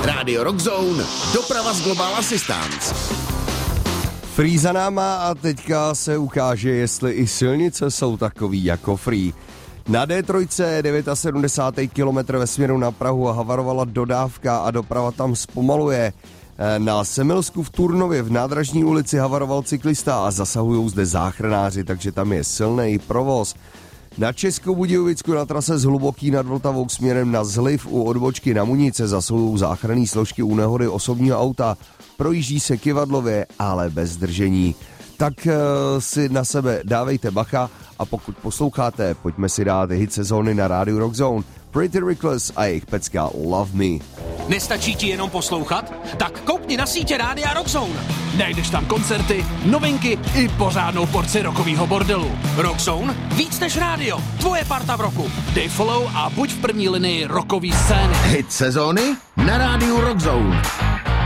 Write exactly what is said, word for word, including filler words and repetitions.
Radio Rockzone, doprava z Global Assistance. Free za náma a teďka se ukáže, jestli i silnice jsou takový jako free. Na D tři sedmdesát devět kilometrů ve směru na Prahu havarovala dodávka a doprava tam zpomaluje. Na Semilsku v Turnově v Nádražní ulici havaroval cyklista a zasahují zde záchranáři, takže tam je silný provoz. Na Českobudějovicku na trase z Hluboký nad Vltavou směrem na Zliv u odbočky na Munice zasahují záchranné složky u nehody osobního auta. Projíždí se kyvadlově, ale bez zdržení. Tak uh, si na sebe dávejte bacha a pokud posloucháte, pojďme si dát hit sezóny na rádiu Rockzone. Pretty Reckless a jejich pecka Love Me. Nestačí ti jenom poslouchat? Tak koukni na sítě rádia Rockzone. Najdeš tam koncerty, novinky i pořádnou porci rockovýho bordelu. Rockzone? Víc než rádio. Tvoje parta v roku. Dej follow a buď v první linii rockový scény. Hit sezóny na rádiu Rockzone.